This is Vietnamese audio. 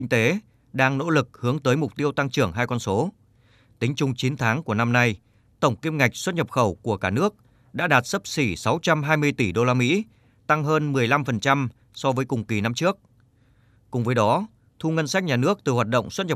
kinh tế đang nỗ lực hướng tới mục tiêu tăng trưởng hai con số. Tính chung 9 tháng của năm nay, tổng kim ngạch xuất nhập khẩu của cả nước đã đạt xấp xỉ 620 tỷ đô la Mỹ, tăng hơn 15% so với cùng kỳ năm trước. Cùng với đó, thu ngân sách nhà nước từ hoạt động xuất nhập